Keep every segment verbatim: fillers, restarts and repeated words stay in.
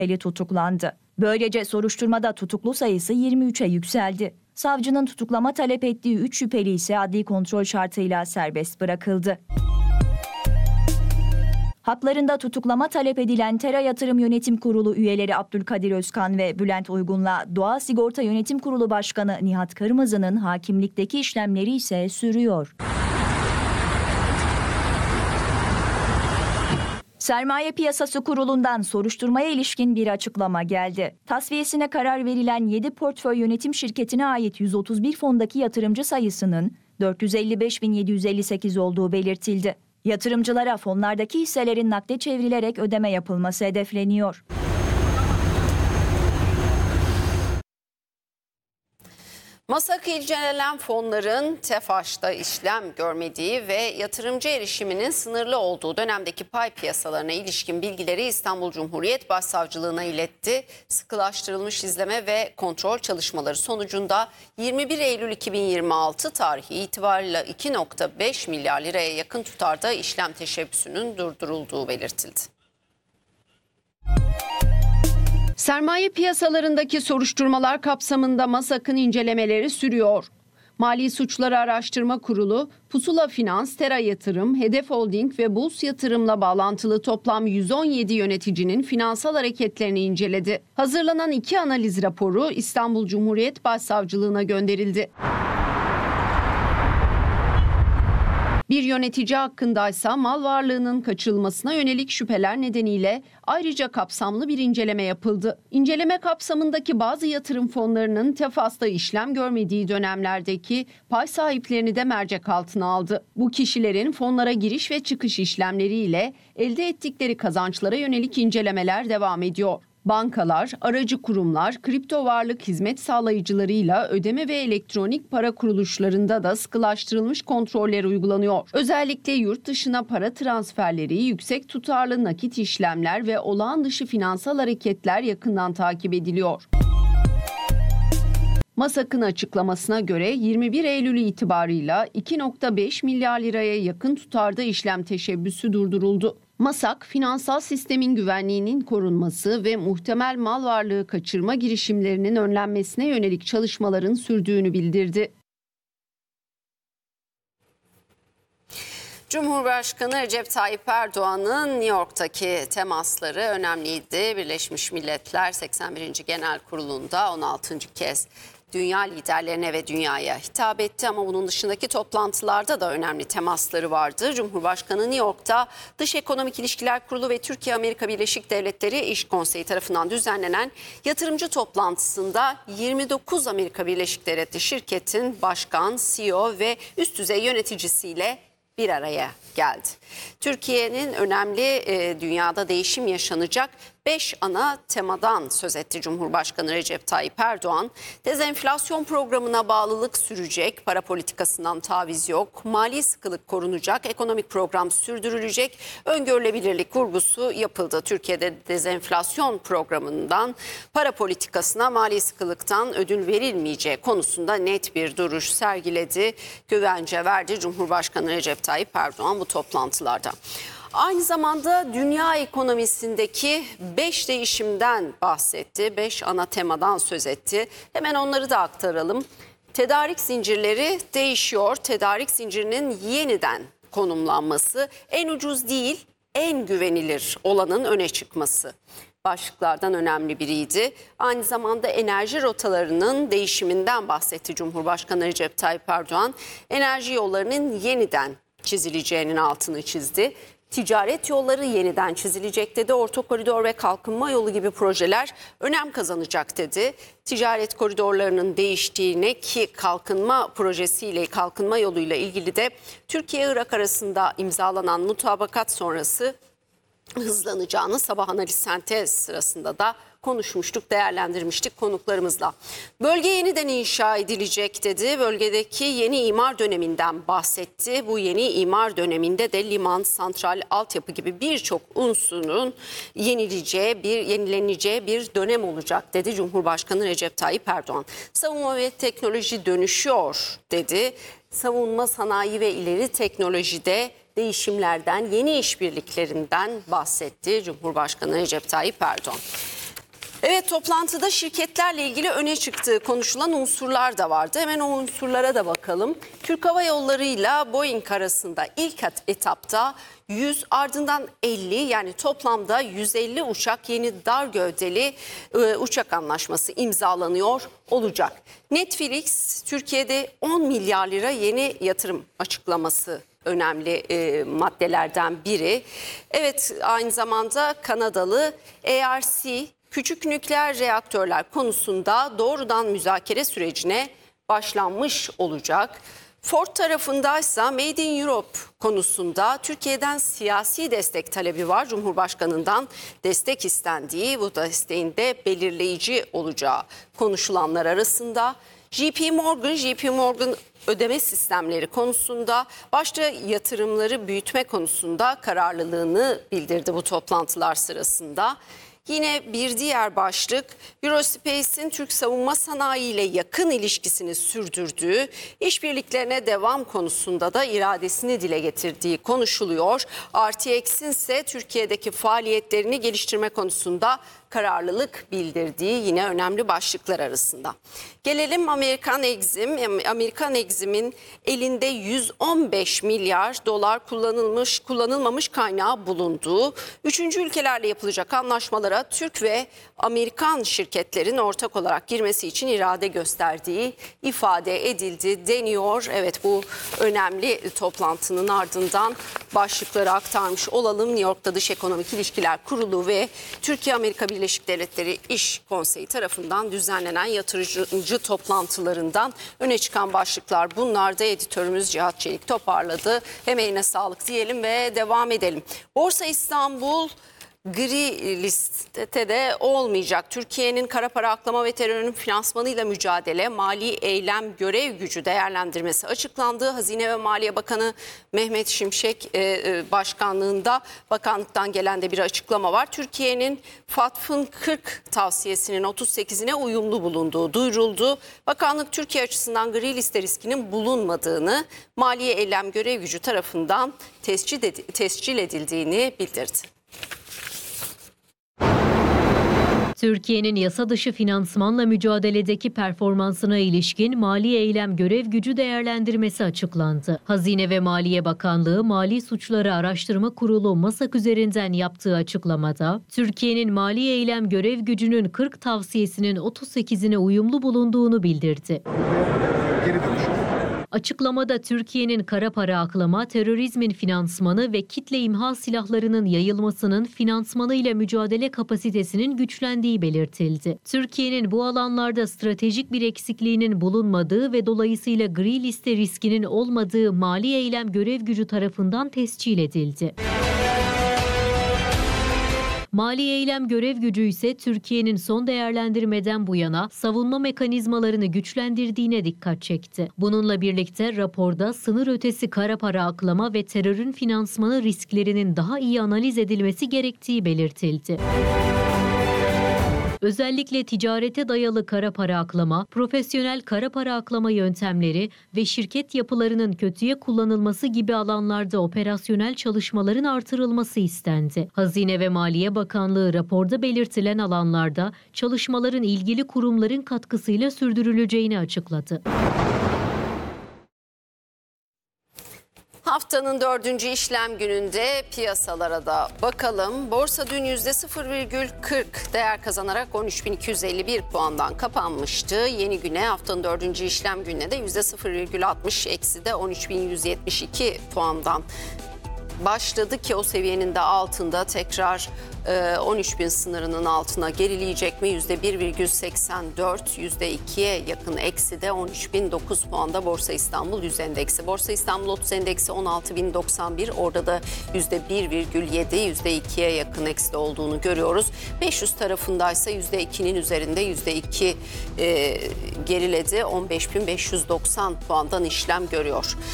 şüpheli tutuklandı. Böylece soruşturmada tutuklu sayısı yirmi üçe yükseldi. Savcının tutuklama talep ettiği üç şüpheli ise adli kontrol şartıyla serbest bırakıldı. Haklarında tutuklama talep edilen Tera Yatırım Yönetim Kurulu üyeleri Abdülkadir Özkan ve Bülent Uygun'la Doğa Sigorta Yönetim Kurulu Başkanı Nihat Kırmızı'nın hakimlikteki işlemleri ise sürüyor. Sermaye Piyasası Kurulu'ndan soruşturmaya ilişkin bir açıklama geldi. Tasfiyesine karar verilen yedi portföy yönetim şirketine ait yüz otuz bir fondaki yatırımcı sayısının dört yüz elli beş bin yedi yüz elli sekiz olduğu belirtildi. Yatırımcılara fonlardaki hisselerin nakde çevrilerek ödeme yapılması hedefleniyor. MASAK incelenen fonların TEFAŞ'ta işlem görmediği ve yatırımcı erişiminin sınırlı olduğu dönemdeki pay piyasalarına ilişkin bilgileri İstanbul Cumhuriyet Başsavcılığına iletti. Sıkılaştırılmış izleme ve kontrol çalışmaları sonucunda yirmi bir Eylül iki bin yirmi altı tarihi itibarıyla iki virgül beş milyar liraya yakın tutarda işlem teşebbüsünün durdurulduğu belirtildi. Sermaye piyasalarındaki soruşturmalar kapsamında MASAK'ın incelemeleri sürüyor. Mali Suçları Araştırma Kurulu, Pusula Finans, Tera Yatırım, Hedef Holding ve Burs Yatırım'la bağlantılı toplam yüz on yedi yöneticinin finansal hareketlerini inceledi. Hazırlanan iki analiz raporu İstanbul Cumhuriyet Başsavcılığına gönderildi. Bir yönetici hakkındaysa mal varlığının kaçırılmasına yönelik şüpheler nedeniyle ayrıca kapsamlı bir inceleme yapıldı. İnceleme kapsamındaki bazı yatırım fonlarının TEFAŞ'ta işlem görmediği dönemlerdeki pay sahiplerini de mercek altına aldı. Bu kişilerin fonlara giriş ve çıkış işlemleriyle elde ettikleri kazançlara yönelik incelemeler devam ediyor. Bankalar, aracı kurumlar, kripto varlık hizmet sağlayıcılarıyla ödeme ve elektronik para kuruluşlarında da sıkılaştırılmış kontroller uygulanıyor. Özellikle yurt dışına para transferleri, yüksek tutarlı nakit işlemler ve olağan dışı finansal hareketler yakından takip ediliyor. MASAK'ın açıklamasına göre yirmi bir Eylül itibarıyla iki virgül beş milyar liraya yakın tutarda işlem teşebbüsü durduruldu. MASAK, finansal sistemin güvenliğinin korunması ve muhtemel mal varlığı kaçırma girişimlerinin önlenmesine yönelik çalışmaların sürdüğünü bildirdi. Cumhurbaşkanı Recep Tayyip Erdoğan'ın New York'taki temasları önemliydi. Birleşmiş Milletler seksen birinci Genel Kurulu'nda on altıncı kez dünya liderlerine ve dünyaya hitap etti ama bunun dışındaki toplantılarda da önemli temasları vardı. Cumhurbaşkanı New York'ta Dış Ekonomik İlişkiler Kurulu ve Türkiye-Amerika Birleşik Devletleri İş Konseyi tarafından düzenlenen yatırımcı toplantısında yirmi dokuz Amerika Birleşik Devletleri şirketin başkan, C E O ve üst düzey yöneticisiyle bir araya geldi. Türkiye'nin önemli e, dünyada değişim yaşanacak beş ana temadan söz etti Cumhurbaşkanı Recep Tayyip Erdoğan. Dezenflasyon programına bağlılık sürecek, para politikasından taviz yok, mali sıkılık korunacak, ekonomik program sürdürülecek, öngörülebilirlik vurgusu yapıldı. Türkiye'de dezenflasyon programından para politikasına, mali sıkılıktan ödül verilmeyeceği konusunda net bir duruş sergiledi, güvence verdi Cumhurbaşkanı Recep Tayyip Erdoğan bu toplantılarda. Aynı zamanda dünya ekonomisindeki beş değişimden bahsetti. beş ana temadan söz etti. Hemen onları da aktaralım. Tedarik zincirleri değişiyor. Tedarik zincirinin yeniden konumlanması, en ucuz değil, en güvenilir olanın öne çıkması başlıklardan önemli biriydi. Aynı zamanda enerji rotalarının değişiminden bahsetti Cumhurbaşkanı Recep Tayyip Erdoğan. Enerji yollarının yeniden çizileceğinin altını çizdi. Ticaret yolları yeniden çizilecek dedi. Orta koridor ve kalkınma yolu gibi projeler önem kazanacak dedi. Ticaret koridorlarının değiştiğine ki kalkınma projesiyle, kalkınma yoluyla ilgili de Türkiye-Irak arasında imzalanan mutabakat sonrası hızlanacağını sabah analiz sentez sırasında da konuşmuştuk, değerlendirmiştik konuklarımızla. Bölge yeniden inşa edilecek dedi. Bölgedeki yeni imar döneminden bahsetti. Bu yeni imar döneminde de liman, santral, altyapı gibi birçok unsurun yenileceği, bir yenileneceği bir dönem olacak dedi Cumhurbaşkanı Recep Tayyip Erdoğan. Savunma ve teknoloji dönüşüyor dedi. Savunma sanayi ve ileri teknolojide değişimlerden, yeni işbirliklerinden bahsetti Cumhurbaşkanı Recep Tayyip Erdoğan. toplantıda şirketlerle ilgili öne çıktığı konuşulan unsurlar da vardı. Hemen o unsurlara da bakalım. Türk Hava Yolları ile Boeing arasında ilk etapta yüz ardından elli yani toplamda yüz elli uçak yeni dar gövdeli e, uçak anlaşması imzalanıyor olacak. Netflix Türkiye'de on milyar lira yeni yatırım açıklaması önemli e, maddelerden biri. Evet, aynı zamanda Kanadalı A R C küçük nükleer reaktörler konusunda doğrudan müzakere sürecine başlanmış olacak. Ford tarafındaysa Made in Europe konusunda Türkiye'den siyasi destek talebi var. Cumhurbaşkanından destek istendiği, bu desteğin de belirleyici olacağı konuşulanlar arasında. J P Morgan, J P Morgan ödeme sistemleri konusunda başta yatırımları büyütme konusunda kararlılığını bildirdi bu toplantılar sırasında. Yine bir diğer başlık Eurospace'in Türk savunma sanayi ile yakın ilişkisini sürdürdüğü, işbirliklerine devam konusunda da iradesini dile getirdiği konuşuluyor. R T X'in ise Türkiye'deki faaliyetlerini geliştirme konusunda kararlılık bildirdiği yine önemli başlıklar arasında. Gelelim Amerikan Exim. Amerikan Exim'in elinde yüz on beş milyar dolar kullanılmış, kullanılmamış kaynağı bulunduğu, üçüncü ülkelerle yapılacak anlaşmalara Türk ve Amerikan şirketlerin ortak olarak girmesi için irade gösterdiği ifade edildi deniyor. Evet, bu önemli toplantının ardından başlıkları aktarmış olalım. New York'ta Dış Ekonomik İlişkiler Kurulu ve Türkiye-Amerika Birleşik Devletleri İş Konseyi tarafından düzenlenen yatırımcı toplantılarından öne çıkan başlıklar bunlar da editörümüz Cihat Çelik toparladı. Emeğine sağlık diyelim ve devam edelim. Borsa İstanbul gri listede olmayacak. Türkiye'nin kara para aklama ve terörün finansmanıyla mücadele mali eylem görev gücü değerlendirmesi açıklandı. Hazine ve Maliye Bakanı Mehmet Şimşek başkanlığında bakanlıktan gelen de bir açıklama var. Türkiye'nin FATF'ın kırk tavsiyesinin otuz sekizine uyumlu bulunduğu duyuruldu. Bakanlık Türkiye açısından gri liste riskinin bulunmadığını, maliye eylem görev gücü tarafından tescil edildiğini bildirdi. Türkiye'nin yasa dışı finansmanla mücadeledeki performansına ilişkin mali eylem görev gücü değerlendirmesi açıklandı. Hazine ve Maliye Bakanlığı Mali Suçları Araştırma Kurulu MASAK üzerinden yaptığı açıklamada, Türkiye'nin mali eylem görev gücünün kırk tavsiyesinin otuz sekizine uyumlu bulunduğunu bildirdi. Açıklamada Türkiye'nin kara para aklama, terörizmin finansmanı ve kitle imha silahlarının yayılmasının finansmanıyla mücadele kapasitesinin güçlendiği belirtildi. Türkiye'nin bu alanlarda stratejik bir eksikliğinin bulunmadığı ve dolayısıyla gri liste riskinin olmadığı mali eylem görev gücü tarafından tescil edildi. Mali eylem görev gücü ise Türkiye'nin son değerlendirmeden bu yana savunma mekanizmalarını güçlendirdiğine dikkat çekti. Bununla birlikte raporda sınır ötesi kara para aklama ve terörün finansmanı risklerinin daha iyi analiz edilmesi gerektiği belirtildi. Özellikle ticarete dayalı kara para aklama, profesyonel kara para aklama yöntemleri ve şirket yapılarının kötüye kullanılması gibi alanlarda operasyonel çalışmaların artırılması istendi. Hazine ve Maliye Bakanlığı raporda belirtilen alanlarda çalışmaların ilgili kurumların katkısıyla sürdürüleceğini açıkladı. Haftanın dördüncü işlem gününde piyasalara da bakalım. Borsa dün yüzde sıfır virgül kırk değer kazanarak on üç bin iki yüz elli bir puandan kapanmıştı. Yeni güne haftanın dördüncü işlem gününe de yüzde sıfır virgül altmış eksi de on üç bin yüz yetmiş iki puandan başladı ki o seviyenin de altında tekrar on üç bin sınırının altına gerileyecek mi? yüzde bir virgül seksen dört, yüzde ikiye yakın eksi de on üç bin dokuz puanda Borsa İstanbul yüz endeksi. Borsa İstanbul otuz endeksi on altı bin doksan bir, orada da yüzde bir virgül yedi, yüzde ikiye yakın eksi olduğunu görüyoruz. beş yüz tarafındaysa yüzde ikinin üzerinde yüzde iki e, geriledi, on beş bin beş yüz doksan puandan işlem görüyor.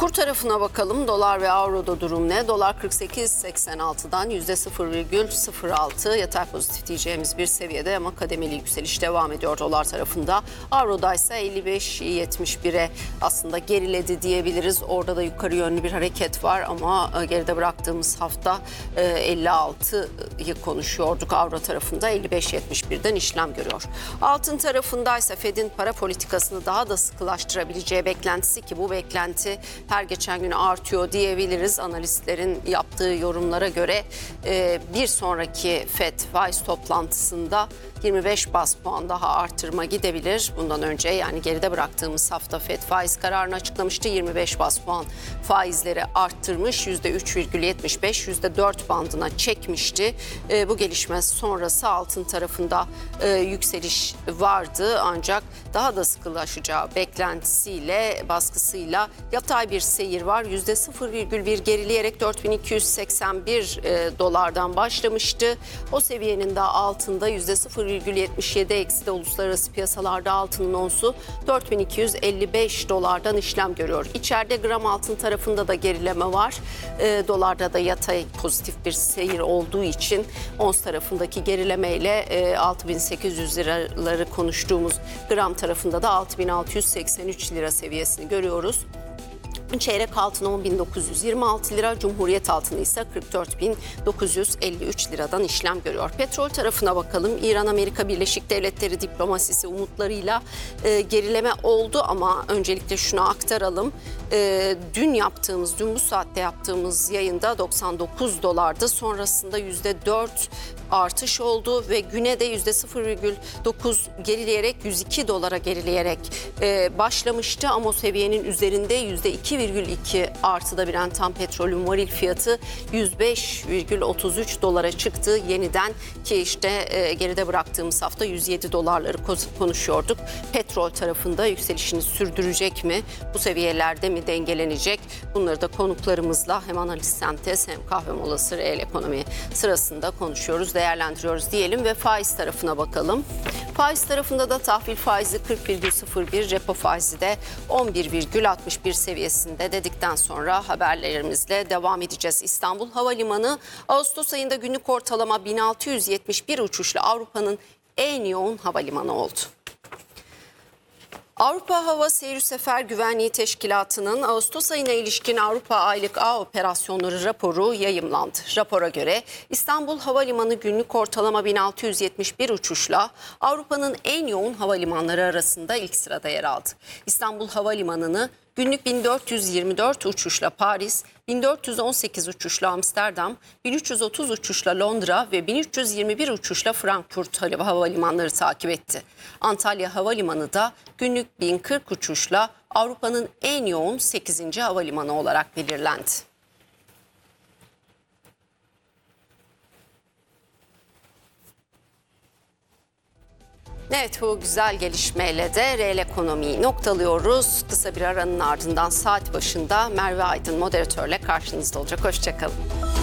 Kur tarafına bakalım. Dolar ve avroda durum ne? Dolar kırk sekiz seksen altıdan yüzde sıfır virgül sıfır altı yatay pozitif diyeceğimiz bir seviyede ama kademeli yükseliş devam ediyor dolar tarafında. Avroda ise elli beş yetmiş bire aslında geriledi diyebiliriz. Orada da yukarı yönlü bir hareket var ama geride bıraktığımız hafta elli altıyı konuşuyorduk avro tarafında. elli beş yetmiş birden işlem görüyor. Altın tarafında ise Fed'in para politikasını daha da sıkılaştırabileceği beklentisi, ki bu beklenti her geçen gün artıyor diyebiliriz. Analistlerin yaptığı yorumlara göre bir sonraki Fed faiz toplantısında yirmi beş baz puan daha artırma gidebilir. Bundan önce, yani geride bıraktığımız hafta Fed faiz kararını açıklamıştı. yirmi beş baz puan faizleri arttırmış. yüzde üç virgül yetmiş beş, yüzde dört bandına çekmişti. E, bu gelişme sonrası altın tarafında e, yükseliş vardı. Ancak daha da sıkılaşacağı beklentisiyle, baskısıyla yatay bir seyir var. yüzde sıfır virgül bir gerileyerek dört bin iki yüz seksen bir e, dolardan başlamıştı. O seviyenin de altında yüzde sıfır virgül yetmiş yedi eksi de uluslararası piyasalarda altının onsu dört bin iki yüz elli beş dolardan işlem görüyor. İçeride gram altın tarafında da gerileme var. E, dolarda da yatay pozitif bir seyir olduğu için ons tarafındaki gerilemeyle e, altı bin sekiz yüz liraları konuştuğumuz gram tarafında da altı bin altı yüz seksen üç lira seviyesini görüyoruz. Çeyrek altın on bin dokuz yüz yirmi altı lira, Cumhuriyet altını ise kırk dört bin dokuz yüz elli üç liradan işlem görüyor. Petrol tarafına bakalım. İran-Amerika Birleşik Devletleri diplomasisi umutlarıyla e, gerileme oldu ama öncelikle şunu aktaralım. E, dün yaptığımız, dün bu saatte yaptığımız yayında doksan dokuz dolardı. Sonrasında yüzde dört artış oldu ve güne de yüzde sıfır virgül dokuz gerileyerek yüz iki dolara gerileyerek e, başlamıştı ama o seviyenin üzerinde yüzde iki virgül iki artıda Brent tam petrolün varil fiyatı yüz beş virgül otuz üç dolara çıktı yeniden, ki işte e, geride bıraktığımız hafta yüz yedi dolarları konuşuyorduk. Petrol tarafında yükselişini sürdürecek mi? Bu seviyelerde mi dengelenecek? Bunları da konuklarımızla hem analiz sentez hem kahve molası reel ekonomi sırasında konuşuyoruz, değerlendiriyoruz diyelim ve faiz tarafına bakalım. Faiz tarafında da tahvil faizi kırk virgül sıfır bir, repo faizi de on bir virgül altmış bir seviyesinde dedikten sonra haberlerimizle devam edeceğiz. İstanbul Havalimanı Ağustos ayında günlük ortalama bin altı yüz yetmiş bir uçuşla Avrupa'nın en yoğun havalimanı oldu. Avrupa Hava Seyir Sefer Güvenliği Teşkilatı'nın Ağustos ayına ilişkin Avrupa Aylık Ağ Operasyonları raporu yayımlandı. Rapora göre İstanbul Havalimanı günlük ortalama bin altı yüz yetmiş bir uçuşla Avrupa'nın en yoğun havalimanları arasında ilk sırada yer aldı. İstanbul Havalimanı'nı günlük bin dört yüz yirmi dört uçuşla Paris, bin dört yüz on sekiz uçuşla Amsterdam, bin üç yüz otuz uçuşla Londra ve bin üç yüz yirmi bir uçuşla Frankfurt havalimanları takip etti. Antalya Havalimanı da günlük bin kırk uçuşla Avrupa'nın en yoğun sekizinci havalimanı olarak belirlendi. Evet, bu güzel gelişmeyle de reel ekonomiyi noktalıyoruz. Kısa bir aranın ardından saat başında Merve Aydın moderatörle karşınızda olacak. Hoşçakalın.